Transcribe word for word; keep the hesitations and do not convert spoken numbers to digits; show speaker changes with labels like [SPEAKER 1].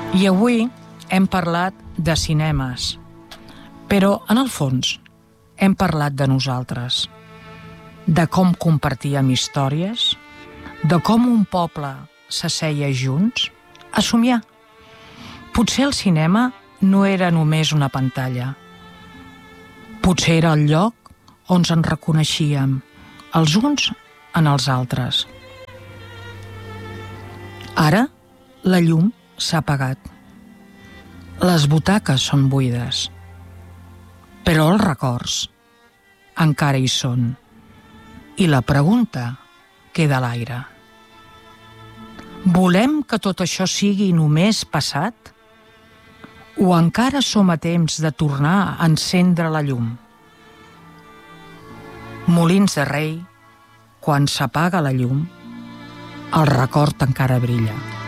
[SPEAKER 1] I avui hem parlat de cinemes, però en el fons hem parlat de nosaltres, de com compartíem històries, de com un poble s'asseia junts a somiar. Potser el cinema no era només una pantalla. Potser era el lloc on ens reconeixíem els uns en els altres. Ara la llum s'ha apagat. Les butaques són buides, però els records encara hi són i la pregunta queda a l'aire. Volem que tot això sigui només passat? O encara som a temps de tornar a encendre la llum? Molins de Rei, quan s'apaga la llum, el record encara brilla.